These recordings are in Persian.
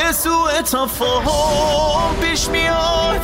سوء تفاهم پیش میاد.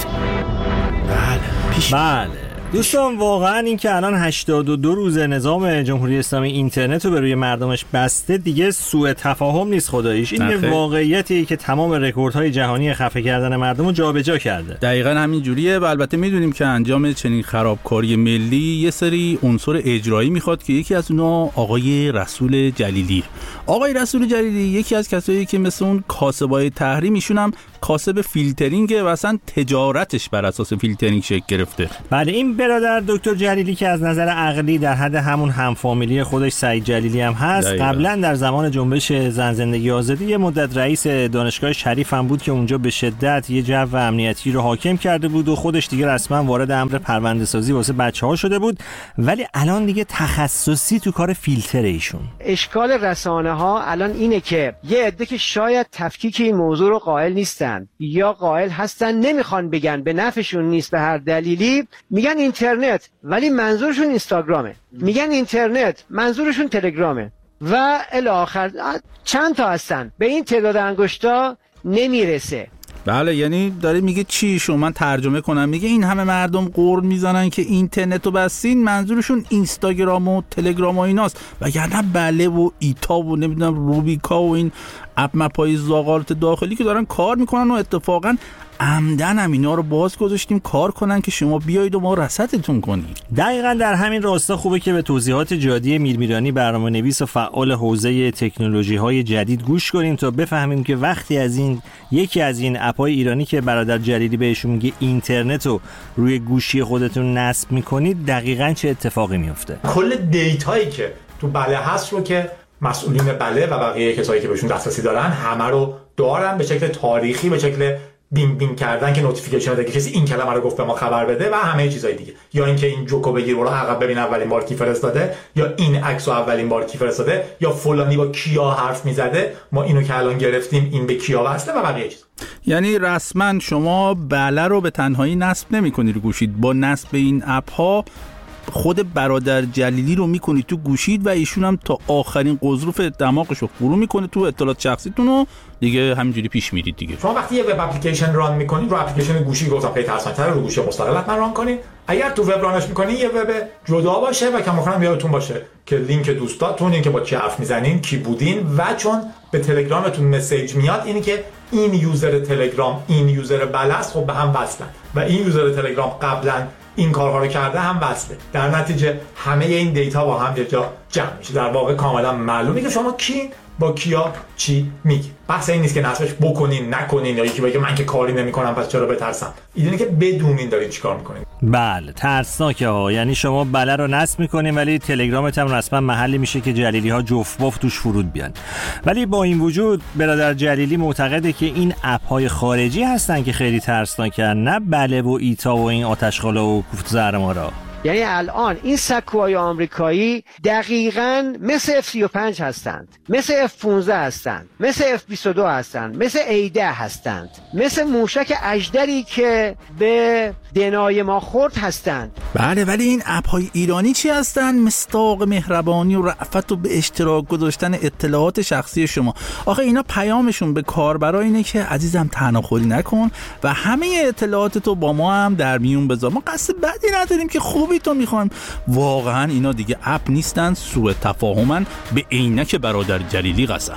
بله دوستان، واقعا این که الان 82 روز نظام جمهوری اسلامی اینترنت رو به روی مردمش بسته دیگه سوء تفاهم نیست خداییش. این یه واقعیتیه که تمام رکوردهای جهانی خفه کردن مردم رو جابجا کرده. دقیقاً همین جوریه و البته میدونیم که انجام چنین خرابکاری ملی یه سری عنصر اجرایی میخواد که یکی از اونها آقای رسول جلیلی. آقای رسول جلیلی یکی از کسایی که مثل اون کاسبای تحریم، ایشون هم کاسب فیلترینگه و اصلا تجارتش بر اساس فیلترینگ شکل گرفته. بعد این برادر دکتر جلیلی که از نظر عقلی در حد همون همفامیلی خودش سعید جلیلی هم هست، قبلا در زمان جنبش زن زندگی آزادی یه مدت رئیس دانشگاه شریف هم بود که اونجا به شدت یه جو امنیتی رو حاکم کرده بود و خودش دیگه رسما وارد امر پرونده‌سازی واسه بچه‌ها شده بود، ولی الان دیگه تخصصی تو کار فیلتر ایشون. اشکال رسانه‌ها الان اینه که یه عده که شاید تفکیک این موضوع رو قائل نیستن یا قائل هستن نمیخوان بگن، به نفعشون نیست به هر دلیلی، میگن اینترنت ولی منظورشون اینستاگرامه، میگن اینترنت منظورشون تلگرامه و الی آخر. چند تا هستن، به این تعداد انگشتا نمیرسه. بله، یعنی داره میگه چی؟ شما من ترجمه کنم، میگه این همه مردم قرن میزنن که اینترنت رو بستین، منظورشون اینستاگرام و تلگرام و ایناست، وگرنه بله و ایتا و نمیدونم روبیکا و این اپ مپای زاغارت داخلی که دارن کار میکنن و اتفاقا عمدن هم اینا رو باز گذاشتیم کار کنن که شما بیایید و ما رصدتون کنیم. دقیقاً در همین راستا خوبه که به توضیحات جادی میرمیرانی، برنامه‌نویس و فعال حوزه تکنولوژی‌های جدید گوش کنیم تا بفهمیم که وقتی از این یکی از این اپ‌های ایرانی که برادر جلیلی بهشون میگه اینترنت رو روی گوشی خودتون نصب می‌کنید دقیقاً چه اتفاقی میفته. کل دیتایی که تو بله هست رو که مسئولین بله و بقیه کسایی که بهشون دسترسی دارن همه رو دارن، به شکل تاریخی، به شکل بینگ بینگ کردن که نوتیفیکیشن بده که کسی این کلمه رو گفت به ما خبر بده و همه چیزای دیگه، یا اینکه این جوکو بگیر برو عقب ببین اولین بار کی فرستاده، یا این عکسو اولین بار کی فرستاده، یا فلانی با کیا حرف میزده، ما اینو که الان گرفتیم این به کیا وصله و بقیه چیز. یعنی رسما شما بله رو به تنهایی نصب نمی‌کنی رو گوشید، با نصب این اپ ها خود برادر جلیلی رو میکنی تو گوشید و ایشون هم تا آخرین قضروف دماغش رو فرو میکنه تو اطلاعات شخصیتون و دیگه همینجوری پیش میرید دیگه. شما وقتی یه وب اپلیکیشن ران میکنید رو اپلیکیشن گوشی گفتم خیلی ترسناک‌تره، رو گوشی مستقل حتما ران کنید. اگر تو وب رانش میکنید یه وب جدا باشه و کماکان یادتون باشه که لینک دوستاتون، این که با کی حرف میزنین، کی بودین، و چون به تلگرامتون مسیج میاد اینی که این یوزر تلگرام این یوزر بلست، خب به هم وصلن و این یوزر تلگرام قبلا این کارها رو کرده هم وصله، در نتیجه همه این دیتا با هم یه جا جمع میشه. در واقع کاملا معلومه که شما کی با کیا چی میگی. بحث این نیست که نصبش بکنین نکنین یا یکی بگه من که کاری نمیکنم پس چرا بترسم. اینه که بدونین دارین چیکار میکنین. بله ترسناکه ها. یعنی شما بله رو نصب میکنین ولی تلگرامت هم رسما محلی میشه که جلیلی ها جفت بافت توش فرود بیان. ولی با این وجود برادر جلیلی معتقده که این اپ های خارجی هستن که خیلی ترسناکن، نه بله و ایتا و این آتشخالا و کوفت زهرمارا. یعنی الان این سکوهای آمریکایی دقیقاً مثل F-35 هستند، مثل F-15 هستند، مثل F-22 هستند، مثل A-10 هستند، مثل موشک اژدری که به دنای ما خورد هستند. بله، ولی این اپ‌های ایرانی چی هستن؟ مصداق مهربانی و رأفت و به اشتراک گذاشتن اطلاعات شخصی شما. آخه اینا پیامشون به کاربرا اینه که عزیزم تناخوری نکن و همه اطلاعاتتو با ما هم در میون بذار. ما قصد بدی نداریم که خوبی تو میخوایم. واقعا اینا دیگه اپ نیستن، سوء تفاهمن، به عینک برادر جلیلی قسم.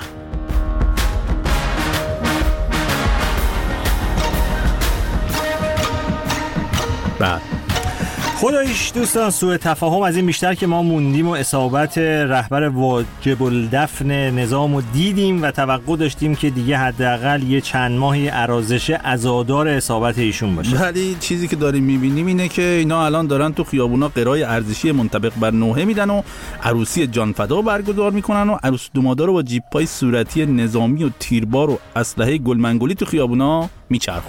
بله خداییش دوستان، سوء تفاهم از این بیشتر که ما موندیم و اصابت رهبر واجب الدفن نظام رو دیدیم و توقع داشتیم که دیگه حداقل یه چند ماهی ارازش عزادار اصابت ایشون باشه. ولی چیزی که داریم میبینیم اینه که اینا الان دارن تو خیابونا قرای ارزشی منطبق بر نوحه میدن و عروسی جانفدا برگزار میکنن و عروس دومادا رو با جیپای صورتی نظامی و تیربار و اسلحه گلمنگولی تو خیابونا میچرخونن.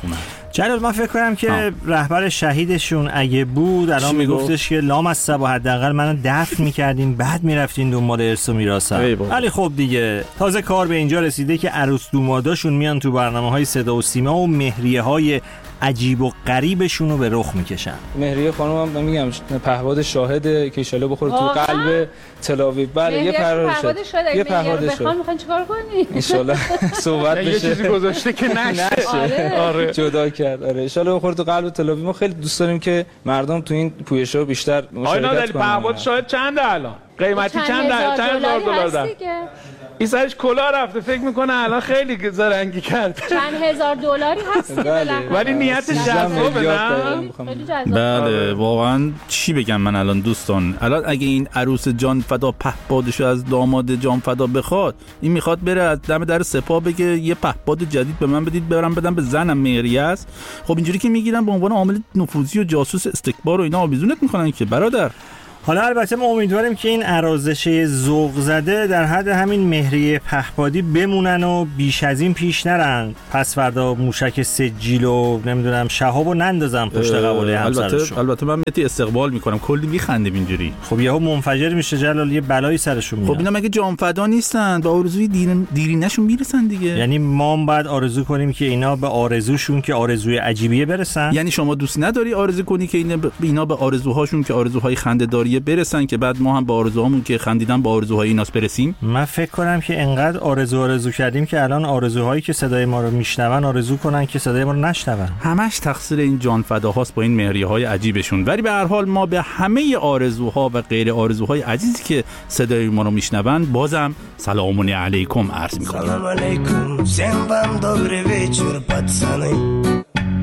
جلال من فکر کنم که رهبر شهیدشون اگه بود الان میگفتش که لامصب و حداقل منو دفن میکردین بعد میرفتین دنبال ارث و میراثم. ولی خب دیگه تازه کار به اینجا رسیده که عروس دوماداشون میان تو برنامه‌های صدا و سیما و مهریه‌های عجیب و غریبشون رو به رخ میکشن. مهریه خانم هم میگم پهپاد شاهده که ان شاءالله بخوره تو قلب تل‌آویو. بله یه پهپاد شاهده. یه پهپاد شاهده. میخوان چیکار کنی؟ ان شاءالله صحبت بشه. یه چیزی گذاشته که نشه. آره. جدا کرد. آره ان شاءالله بخوره تو قلب تل‌آویو. ما خیلی دوست داریم که مردم تو این پویش‌ها بیشتر مشارکت کنن. پهپاد شاهد چنده الان؟ قیمتی چند هزار دلار این سرش کلا رفته فکر میکنه الان خیلی زرنگی کرد. چند هزار دلاری هست ولی نیتش جذابه نه؟ بله واقعا چی بگم من الان دوستان، الان اگه این عروس جان فدا پهپادشو از داماد جان فدا بخواد، این میخواد بره از دم در سپاه بگه یه پهپاد جدید به من بدید برام بدم به زنم مهریه است. خب اینجوری که میگیرن به عنوان عامل نفوذی و جاسوس استکبار و اینا آویزونت میکنن که برادر. حالا البته ما امیدواریم که این ارازشه ذوق زده در حد همین مهریه پهپادی بمونن و بیش از این پیش نرن. پس فردا موشک سجیل و نمیدونم شهابو نندازن پشت قباله همسرشون. البته من میتی استقبال میکنم، کلی میخندیم اینجوری. خب یهو منفجر میشه جلال، یه بلایی سرشون میاد. خب اینا مگه جانفدا نیستن؟ به آرزوی دیرینه‌شون میرسن دیگه. یعنی ما هم باید آرزو کنیم که اینا به آرزوشون که آرزوی عجیبیه برسن؟ یعنی شما دوست نداری آرزو کنی که اینا به آرزوهاشون که آرزوهای خنده‌داری برسن که بعد ما هم با آرزوهامون که خندیدن با آرزوهای ایناس برسیم؟ من فکر کنم که انقدر آرزو کردیم که الان آرزوهایی که صدای ما رو میشنون آرزو کنن که صدای ما رو نشنون. همش تقصیر این جان فداهاست با این مهریه‌های عجیبشون. ولی به هر حال ما به همه آرزوها و غیر آرزوهای عزیزی که صدای ما رو میشنون بازم سلام علیکم عرض می‌کنیم. Salam alaikum, всем вам добрый вечер, пацаны.